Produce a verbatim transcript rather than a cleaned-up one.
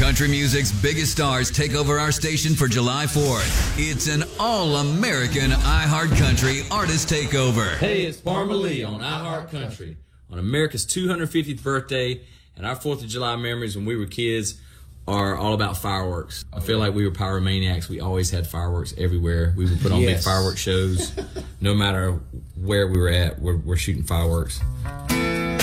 Country music's biggest stars take over our station for July fourth. It's an all-American iHeart Country artist takeover. Hey, it's Farmer Lee on iHeart Country. On America's two hundred fiftieth birthday, and our fourth of July memories when we were kids are all about fireworks. I feel like we were pyromaniacs. We always had fireworks everywhere. We would put on yes. big fireworks shows. No matter where we were at, we're, we're shooting fireworks.